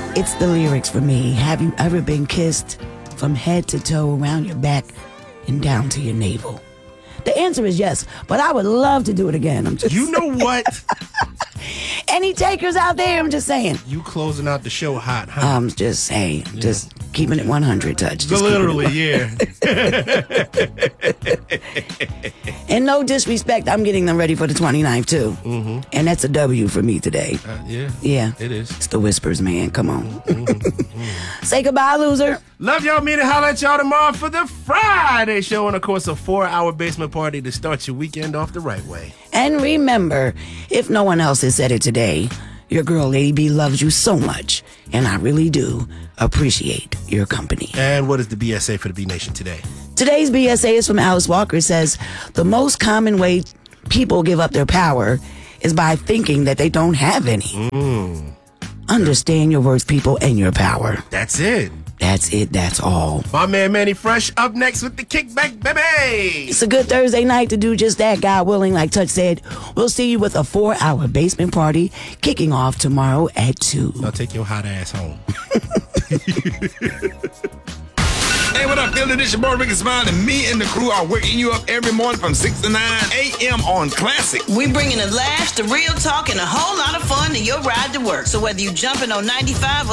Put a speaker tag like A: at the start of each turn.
A: It's the lyrics for me. Have you ever been kissed from head to toe, around your back, and down to your navel? The answer is yes, but I would love to do it again. I'm just
B: You know what?
A: Any takers out there? I'm just saying.
B: You closing out the show hot, huh?
A: I'm just saying. Yeah. Just keeping it 100 touch. Just
B: literally, yeah.
A: And no disrespect, I'm getting them ready for the 29th, too.
B: Mm-hmm.
A: And that's a W for me today.
B: Yeah.
A: Yeah.
B: It is.
A: It's the whispers, man. Come on.
B: Mm-hmm.
A: Say goodbye, loser.
B: Love y'all. Mean to holler at y'all tomorrow for the Friday show. And, of course, a 4-hour basement party to start your weekend off the right way.
A: And remember, if no one else has said it today, your girl Lady B loves you so much. And I really do appreciate your company.
B: And what is the BSA for the B Nation today?
A: Today's BSA is from Alice Walker. It says, the most common way people give up their power is by thinking that they don't have any. Understand your worth, people, and your power.
B: That's it.
A: That's it. That's all.
B: My man Manny Fresh up next with the kickback, baby.
A: It's a good Thursday night to do just that, God willing. Like Touch said, we'll see you with a 4-hour basement party kicking off tomorrow at 2.
B: Now take your hot ass home.
C: Hey, what up, Philly? This your boy Ricky Smile, and me and the crew are waking you up every morning from 6 to 9 a.m. on Classic.
D: We bringing the laughs, the real talk, and a whole lot of fun to your ride to work. So whether you jumping on 95 or